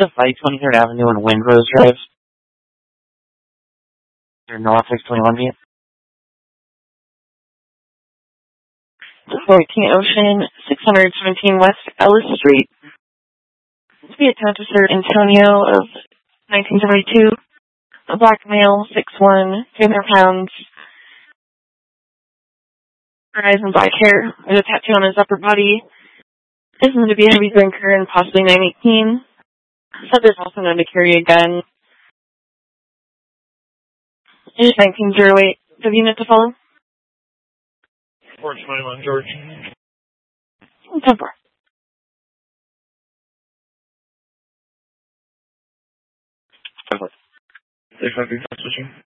The 23rd Avenue and Windrose Drive. North 621 view. 14 Ocean, 617 West Ellis Street. To be attached to Sir Antonio of 1972. A black male, 6'1", 300 pounds. Eyes and black hair, with a tattoo on his upper body. Is known to be a heavy drinker and possibly 918. Subject is also known to carry a gun. It is 1908. The unit to follow? 421, George. 10-4. They fucking switching.